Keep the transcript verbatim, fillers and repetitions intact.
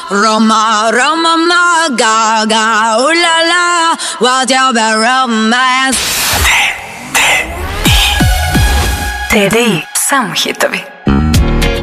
Roma, Roma, ma, gaga, ooh la la, what's your bad romance? T D I, samo hitovi.